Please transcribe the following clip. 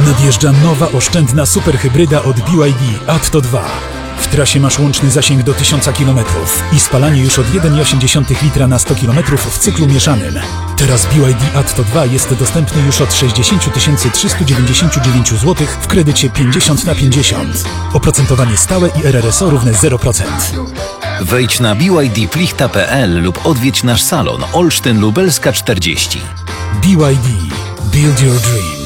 Nadjeżdża nowa oszczędna superhybryda od BYD Atto 2. W trasie masz łączny zasięg do 1000 km i spalanie już od 1,8 litra na 100 km w cyklu mieszanym. Teraz BYD Atto 2 jest dostępny już od 60 399 zł w kredycie 50/50. Oprocentowanie stałe i RRSO równe 0%. Wejdź na bydplichta.pl lub odwiedź nasz salon Olsztyn Lubelska 40. BYD. Build your dream.